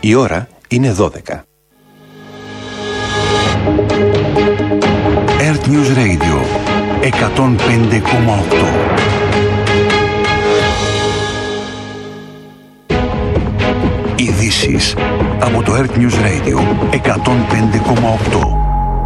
Η ώρα είναι 12. Earth News Radio 105,8. Ειδήσεις από το Earth News Radio 105,8.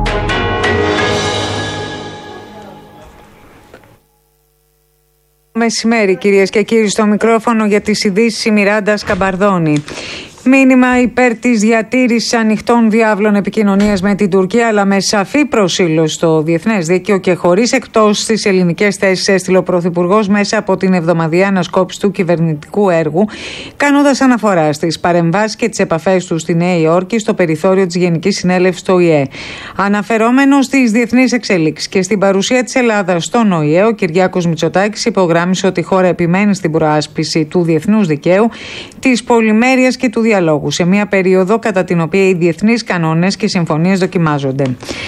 Μεσημέρι, κυρίες και κύριοι, στο μικρόφωνο για τις ειδήσεις η Μιράντα Σκαμπαρδόνη. Μήνυμα υπέρ της διατήρησης ανοιχτών διάβλων επικοινωνίας με την Τουρκία, αλλά με σαφή προσήλωση στο διεθνές δίκαιο και χωρίς εκπτώσεις στις ελληνικές θέσεις, έστειλε ο Πρωθυπουργός μέσα από την εβδομαδιαία ανασκόπηση του κυβερνητικού έργου, κάνοντας αναφορά στις παρεμβάσεις και τις επαφές του στη Νέα Υόρκη, στο περιθώριο της Γενικής Συνέλευσης του ΟΗΕ. Αναφερόμενος στις διεθνείς εξελίξεις και στην παρουσία της Ελλάδας στον ΟΗΕ, ο Κυριάκος Μητσοτάκης υπογράμμισε ότι η χώρα επιμένει στην προάσπιση του διεθνούς δικαίου, της πολυμέρειας και του διαλόγου, σε μια περίοδο κατά την οποία οι διεθνείς κανόνες και συμφωνίες δοκιμάζονται.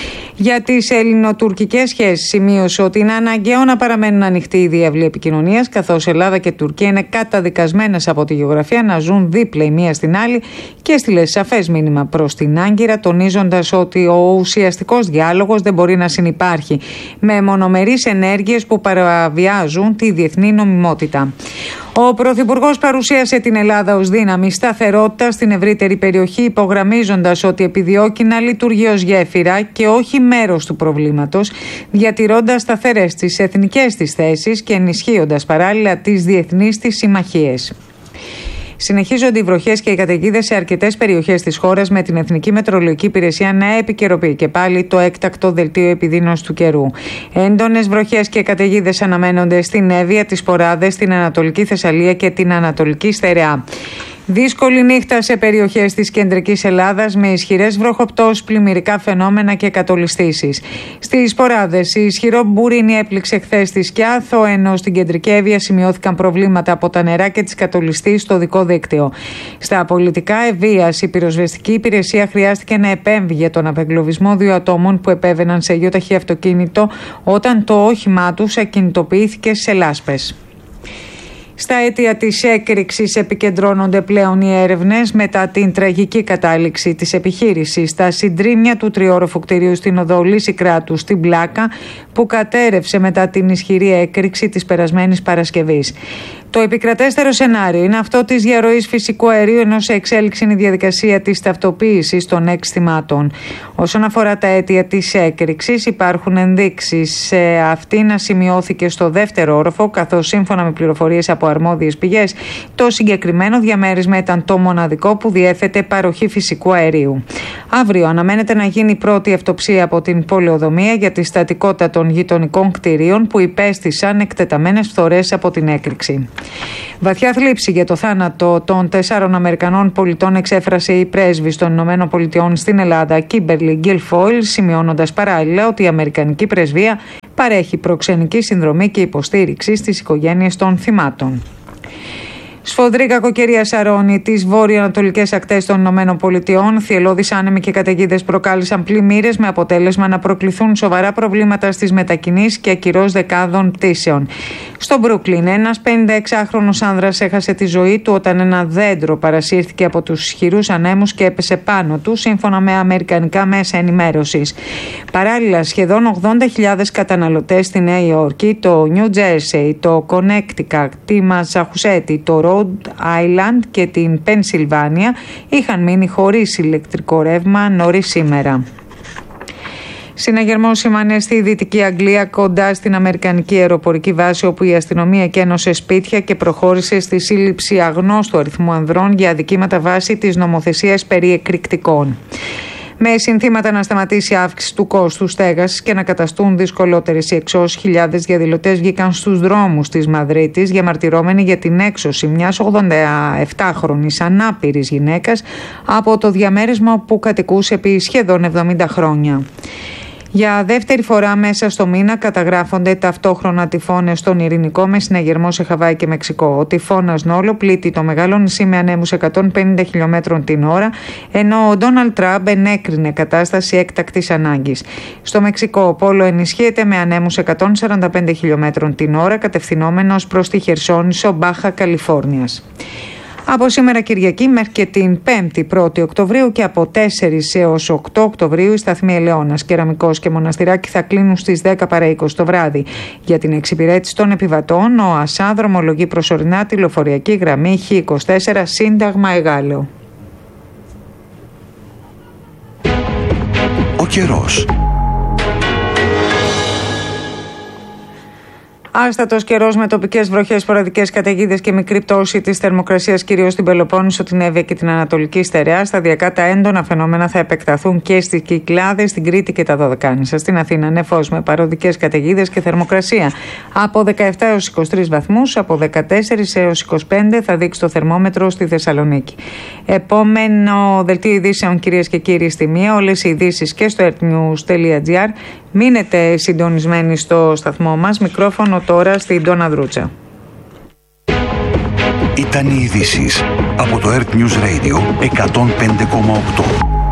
Για τις ελληνοτουρκικές σχέσεις σημείωσε ότι είναι αναγκαίο να παραμένουν ανοιχτοί οι διάβλοι επικοινωνίας, καθώς Ελλάδα και Τουρκία είναι καταδικασμένες από τη γεωγραφία να ζουν δίπλα η μία στην άλλη, και έστειλε σαφές μήνυμα προς την Άγκυρα, τονίζοντας ότι ο ουσιαστικός διάλογος δεν μπορεί να συνυπάρχει με μονομερείς ενέργειες που παραβιάζουν τη διεθνή νομιμότητα. Ο Πρωθυπουργός παρουσίασε την Ελλάδα ως δύναμη σταθερότητα στην ευρύτερη περιοχή, υπογραμμίζοντας ότι επιδιώκει να λειτουργεί ως γέφυρα και όχι μέρος του προβλήματος, διατηρώντας σταθερές τις εθνικές της θέσεις και ενισχύοντας παράλληλα τις διεθνείς της συμμαχίες. Συνεχίζονται οι βροχές και οι καταιγίδες σε αρκετές περιοχές της χώρας, με την Εθνική Μετεωρολογική Υπηρεσία να επικαιροποιεί και πάλι το έκτακτο δελτίο επιδείνωσης του καιρού. Έντονες βροχές και καταιγίδες αναμένονται στην Εύβοια, τις Ποράδες, την Ανατολική Θεσσαλία και την Ανατολική Στερεά. Δύσκολη νύχτα σε περιοχές της κεντρικής Ελλάδας, με ισχυρές βροχοπτώσεις, πλημμυρικά φαινόμενα και κατολιστήσεις. Στις Ποράδες, η ισχυρό μπουρίνι έπληξε χθες τη Σκιάθο, ενώ στην κεντρική Εύβοια σημειώθηκαν προβλήματα από τα νερά και τις κατολιστήσεις στο οδικό δίκτυο. Στα πολιτικά Ευβοίας, η πυροσβεστική υπηρεσία χρειάστηκε να επέμβει για τον απεγκλωβισμό 2 ατόμων που επέβαιναν σε ιδιοταχή αυτοκίνητο όταν το όχημά τους ακινητοποιήθηκε σε λάσπες. Στα αίτια της έκρηξης επικεντρώνονται πλέον οι έρευνες μετά την τραγική κατάληξη της επιχείρησης στα συντρίμμια του τριόροφου κτηρίου στην οδό Λύσσικράτου στην Πλάκα, που κατέρευσε μετά την ισχυρή έκρηξη της περασμένης Παρασκευής. Το επικρατέστερο σενάριο είναι αυτό της διαρροής φυσικού αερίου, ενώ σε εξέλιξη είναι η διαδικασία της ταυτοποίησης των 6 θυμάτων. Όσον αφορά τα αίτια της έκρηξης, υπάρχουν ενδείξεις αυτή να σημειώθηκε στο δεύτερο όροφο, καθώς σύμφωνα με πληροφορίες από αρμόδιες πηγές, το συγκεκριμένο διαμέρισμα ήταν το μοναδικό που διέθετε παροχή φυσικού αερίου. Αύριο αναμένεται να γίνει η πρώτη αυτοψία από την πολεοδομία για τη στατικότητα των γειτονικών κτηρίων που υπέστησαν εκτεταμένες φθορές από την έκρηξη. Βαθιά θλίψη για το θάνατο των 4 Αμερικανών πολιτών εξέφρασε η πρέσβης των Ηνωμένων Πολιτειών στην Ελλάδα, Κίμπερλι Γκίλφοιλ, σημειώνοντας παράλληλα ότι η Αμερικανική πρεσβεία παρέχει προξενική συνδρομή και υποστήριξη στις οικογένειες των θυμάτων. Σφοδρή κακοκαιρία σαρώνει τις βόρειο-ανατολικές ακτές των Ηνωμένων Πολιτειών. Θυελλώδεις άνεμοι και καταιγίδες προκάλεσαν πλημμύρες, με αποτέλεσμα να προκληθούν σοβαρά προβλήματα στις μετακινήσεις και ακυρώσεις δεκάδων πτήσεων. Στο Μπρούκλιν, ένας 56χρονος άνδρας έχασε τη ζωή του όταν ένα δέντρο παρασύρθηκε από τους ισχυρούς ανέμους και έπεσε πάνω του, σύμφωνα με αμερικανικά μέσα ενημέρωσης. Παράλληλα, σχεδόν 80.000 καταναλωτές στη Νέα Υόρκη, το Νιου Τζέρσεϊ, το Κονέκτικατ, τη Μασαχουσέτη, το Ρόντ Άιλαντ και την Πενσιλβάνια είχαν μείνει χωρίς ηλεκτρικό ρεύμα νωρίς σήμερα. Συναγερμός σήμανε στη Δυτική Αγγλία, κοντά στην Αμερικανική αεροπορική βάση, όπου η αστυνομία κένωσε σπίτια και προχώρησε στη σύλληψη αγνώστου αριθμού ανδρών για αδικήματα βάσει της νομοθεσίας περί εκρηκτικών. Με συνθήματα να σταματήσει η αύξηση του κόστου στέγασης και να καταστούν δυσκολότερες οι εξώσεις, χιλιάδες διαδηλωτές βγήκαν στους δρόμους της Μαδρίτης, διαμαρτυρώμενοι για την έξωση μιας 87χρονης ανάπηρης γυναίκας από το διαμέρισμα που κατοικούσε επί σχεδόν 70 χρόνια. Για δεύτερη φορά μέσα στο μήνα καταγράφονται ταυτόχρονα τυφώνες στον Ειρηνικό, με συναγερμό σε Χαβάη και Μεξικό. Ο τυφώνας Νόλο πλήττει το μεγάλο νησί με ανέμους 150 χιλιόμετρων την ώρα, ενώ ο Ντόναλντ Τραμπ ενέκρινε κατάσταση έκτακτης ανάγκης. Στο Μεξικό ο Πόλο ενισχύεται με ανέμους 145 χιλιόμετρων την ώρα, κατευθυνόμενος προς τη Χερσόνησο, Μπάχα Καλιφόρνιας. Από σήμερα Κυριακή μέχρι και την 5η 1η Οκτωβρίου και από 4 έως 8 Οκτωβρίου οι σταθμοί Ελαιώνας, Κεραμικός και Μοναστηράκι θα κλείνουν στις 10 παρά 20 το βράδυ. Για την εξυπηρέτηση των επιβατών, ο ΑΣΑ δρομολογεί προσωρινά τη λεωφορειακή γραμμή Χ24 Σύνταγμα Εγάλεο. Ο καιρός. Άστατος καιρός με τοπικές βροχές, σποραδικές καταιγίδες και μικρή πτώση της θερμοκρασίας κυρίως στην Πελοπόννησο, την Εύβοια και την Ανατολική Στερεά. Σταδιακά τα έντονα φαινόμενα θα επεκταθούν και στις Κυκλάδες, στην Κρήτη και τα Δωδεκάνησα. Στην Αθήνα νεφός με παροδικές καταιγίδες και θερμοκρασία από 17 έως 23 βαθμούς, από 14 έως 25 θα δείξει το θερμόμετρο στη Θεσσαλονίκη. Επόμενο δελτίο ειδήσεων, κυρίες και κύριοι, στη μία. Όλες οι ειδήσεις και στο earthnews.gr. Μείνετε συντονισμένοι στο σταθμό μας. Μικρόφωνο τώρα στην Ντόνα Δρούτσα. Ήταν οι ειδήσεις από το Earth News Radio 105,8.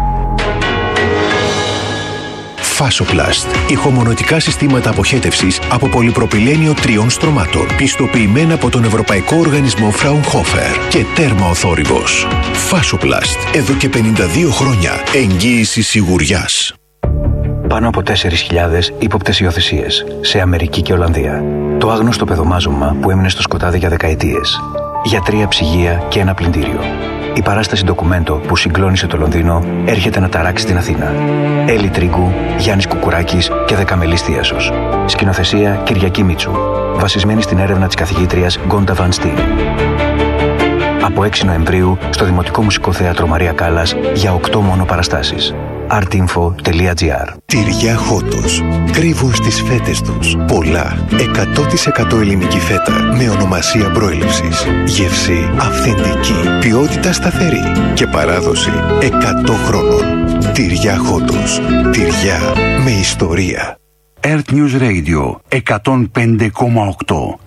Φάσοπλαστ. Ηχομονωτικά συστήματα αποχέτευσης από πολυπροπυλένιο 3 στρωμάτων. Πιστοποιημένα από τον Ευρωπαϊκό Οργανισμό Fraunhofer και τέρμα ο θόρυβος. Φάσοπλαστ. Εδώ και 52 χρόνια. Εγγύηση σιγουριάς. Πάνω από 4.000 ύποπτες υιοθεσίες σε Αμερική και Ολλανδία. Το άγνωστο παιδομάζωμα που έμεινε στο σκοτάδι για δεκαετίες. Για 3 ψυγεία και ένα πλυντήριο. Η παράσταση ντοκουμέντο που συγκλώνησε το Λονδίνο έρχεται να ταράξει την Αθήνα. Έλλη Τρίγκου, Γιάννης Κουκουράκης και Δεκαμελής Θίασος. Σκηνοθεσία Κυριακή Μίτσου. Βασισμένη στην έρευνα της καθηγήτριας Γκόντα Βαν Στιν. Από 6 Νοεμβρίου στο Δημοτικό Μουσικό Θέατρο Μαρία Κάλλας για 8 μόνο παραστάσεις. artinfo.gr. Τυριά Χότος. Κρύβουν στις φέτες τους πολλά 100% ελληνική φέτα με ονομασία προέλευσης. Γεύση αυθεντική, ποιότητα σταθερή και παράδοση 100 χρόνων. Τυριά Χότος. Τυριά με ιστορία. Earth News Radio 105,8.